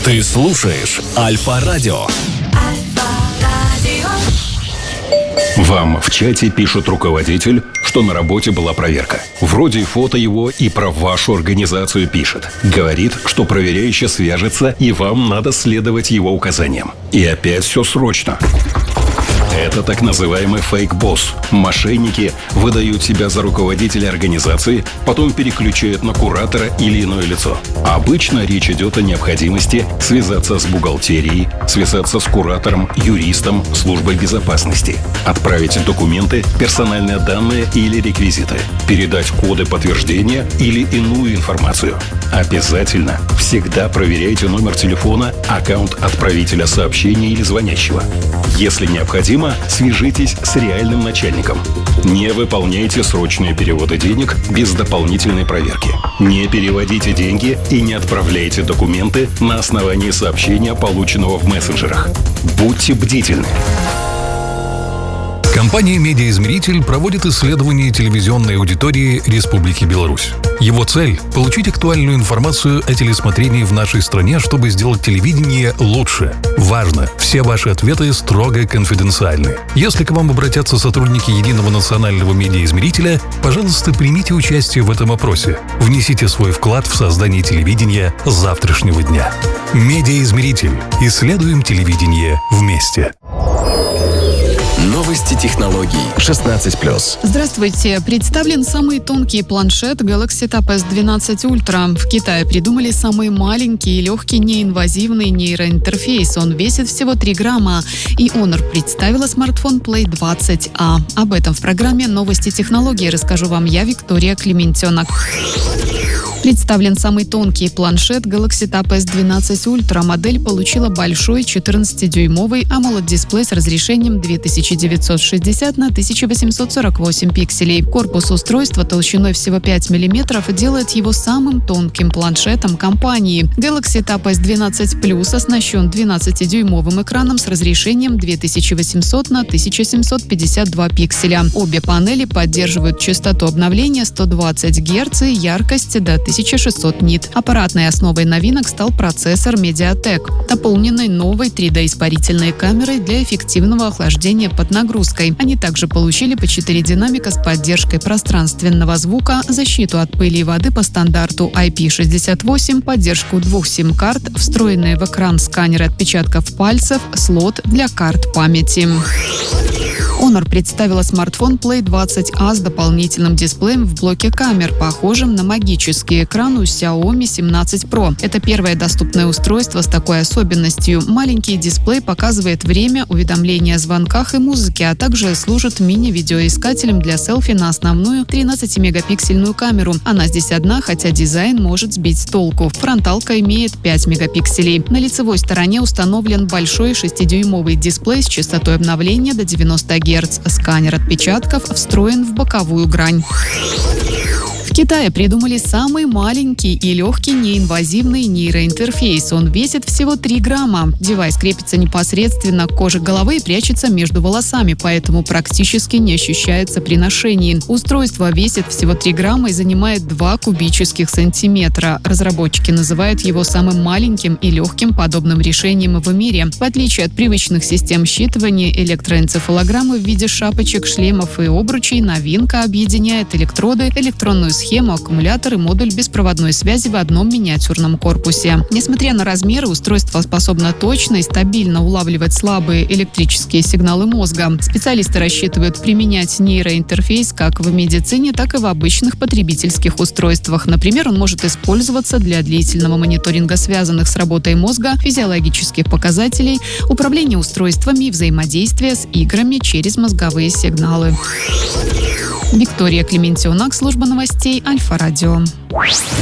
Ты слушаешь Альфа-радио. Вам в чате пишет руководитель, что на работе была проверка. Вроде фото его и про вашу организацию пишет. Говорит, что проверяющий свяжется, и вам надо следовать его указаниям. И опять все срочно. Это так называемый фейк-босс. Мошенники выдают себя за руководителя организации, потом переключают на куратора или иное лицо. Обычно речь идет о необходимости связаться с бухгалтерией, связаться с куратором, юристом, службой безопасности, отправить документы, персональные данные или реквизиты, передать коды подтверждения или иную информацию. Обязательно всегда проверяйте номер телефона, аккаунт отправителя сообщения или звонящего. Если необходимо, свяжитесь с реальным начальником. Не выполняйте срочные переводы денег без дополнительной проверки. Не переводите деньги и не отправляйте документы на основании сообщения, полученного в мессенджерах. Будьте бдительны. Компания «Медиаизмеритель» проводит исследование телевизионной аудитории Республики Беларусь. Его цель – получить актуальную информацию о телесмотрении в нашей стране, чтобы сделать телевидение лучше. Важно! Все ваши ответы строго конфиденциальны. Если к вам обратятся сотрудники Единого национального медиаизмерителя, пожалуйста, примите участие в этом опросе. Внесите свой вклад в создание телевидения завтрашнего дня. «Медиаизмеритель». Исследуем телевидение вместе. Новости технологий 16+. Здравствуйте! Представлен самый тонкий планшет Galaxy Tab S12 Ultra. В Китае придумали самый маленький и легкий неинвазивный нейроинтерфейс. Он весит всего 3 грамма. И Honor представила смартфон Play 20A. Об этом в программе «Новости технологий» расскажу вам я, Виктория Клементенок. Представлен самый тонкий планшет Galaxy Tab S12 Ultra. Модель получила большой 14-дюймовый AMOLED-дисплей с разрешением 2960 на 1848 пикселей. Корпус устройства толщиной всего 5 мм делает его самым тонким планшетом компании. Galaxy Tab S12 Plus оснащен 12-дюймовым экраном с разрешением 2800 на 1752 пикселя. Обе панели поддерживают частоту обновления 120 Гц и яркость до 1600 нит. Аппаратной основой новинок стал процессор MediaTek, дополненный новой 3D-испарительной камерой для эффективного охлаждения под нагрузкой. Они также получили по 4 динамика с поддержкой пространственного звука, защиту от пыли и воды по стандарту IP68, поддержку 2 сим-карт, встроенные в экран сканеры отпечатков пальцев, слот для карт памяти. Honor представила смартфон Play 20A с дополнительным дисплеем в блоке камер, похожим на магический экран у Xiaomi 17 Pro. Это первое доступное устройство с такой особенностью. Маленький дисплей показывает время, уведомления о звонках и музыке, а также служит мини-видеоискателем для селфи на основную 13-мегапиксельную камеру. Она здесь одна, хотя дизайн может сбить с толку. Фронталка имеет 5 мегапикселей. На лицевой стороне установлен большой 6-дюймовый дисплей с частотой обновления до 90 Гц. Сканер отпечатков встроен в боковую грань. В Китае придумали самый маленький и легкий неинвазивный нейроинтерфейс. Он весит всего 3 грамма. Девайс крепится непосредственно к коже головы и прячется между волосами, поэтому практически не ощущается при ношении. Устройство весит всего 3 грамма и занимает 2 кубических сантиметра. Разработчики называют его самым маленьким и легким подобным решением в мире. В отличие от привычных систем считывания электроэнцефалограммы в виде шапочек, шлемов и обручей, новинка объединяет электроды, электронную схему, аккумулятор и модуль беспроводной связи в одном миниатюрном корпусе. Несмотря на размеры, устройство способно точно и стабильно улавливать слабые электрические сигналы мозга. Специалисты рассчитывают применять нейроинтерфейс как в медицине, так и в обычных потребительских устройствах. Например, он может использоваться для длительного мониторинга связанных с работой мозга, физиологических показателей, управления устройствами и взаимодействия с играми через мозговые сигналы. Виктория Клементенок, служба новостей Альфа-радио.